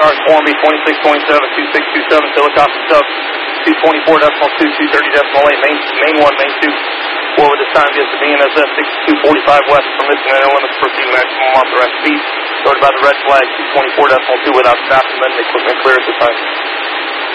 Arch Formby 2627, 2627, helicopter sub 224.2, 230.8, main 1, main 2. Forward this time gets to BNSF 6245 west from Mission and limits proceed maximum authorized speed. Started by the red flag 224.2 without stopping, then equipment clear at the time.